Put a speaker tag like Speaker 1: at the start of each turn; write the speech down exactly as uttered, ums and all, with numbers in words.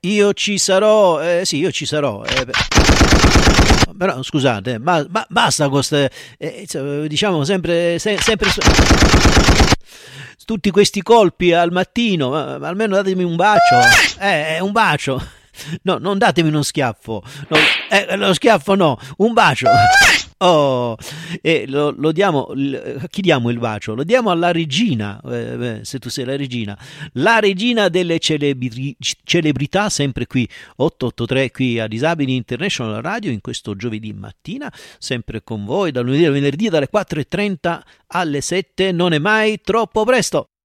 Speaker 1: Io ci sarò, eh, sì, io ci sarò. Eh, però scusate, ma, ma basta con queste, eh, diciamo sempre, se, sempre tutti questi colpi al mattino, ma, ma almeno datemi un bacio, eh, un bacio. No, non datemi uno schiaffo, no, eh, lo schiaffo no, un bacio. Oh, e lo, lo diamo, a chi diamo il bacio? Lo diamo alla regina, eh, se tu sei la regina, la regina delle celebri, celebrità, sempre qui otto otto tre qui a Disabili International Radio, in questo giovedì mattina, sempre con voi, dal lunedì al venerdì dalle quattro e trenta alle sette, non è mai troppo presto.